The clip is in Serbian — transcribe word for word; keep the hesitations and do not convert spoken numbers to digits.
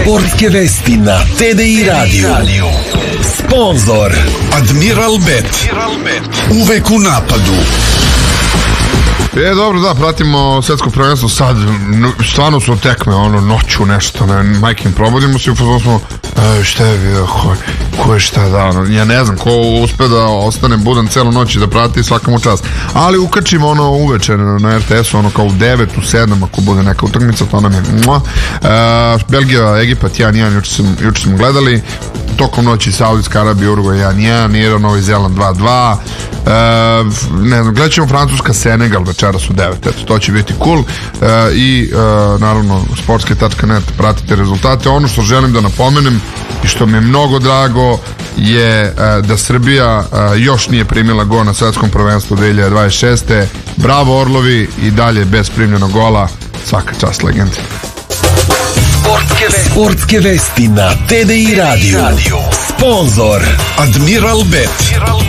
Sportske vesti na T D I radiju. Sponzor Admiral Bet. Uvek u napadu. E, dobro, da, pratimo svetsko prvenstvo sad, stvarno su tekme, ono, noću nešto, ne, majkim, probudimo se i upozno smo, e, šta je bio, ko, ko je šta da, ono, ja ne znam, ko uspe da ostane budan celu noć i da prati svakamu čas, ali ukačimo ono uveče na R T S-u, ono kao u devet, u sedam, ako bude neka utakmica, to nam je, mua. E, Belgija, Egipat, jedan jedan, juče smo, juče smo gledali, tokom noći Saudijska Arabija, Urugvaj jedan jedan, Iran, Novi Zeland dva dva, e, ne znam, gledat ćemo Francuska, Senegal večeras u devet, eto, to će biti cool, e, i e, naravno sportske tačka net, pratite rezultate. Ono što želim da napomenem i što mi je mnogo drago je e, da Srbija e, još nije primila gol na svetskom prvenstvu dve hiljade dvadeset šeste. Bravo Orlovi, i dalje bez primljenog gola, svaka čast legendi. Sportske, sportske vesti na T D I radiju. Sponzor Admiral Bet.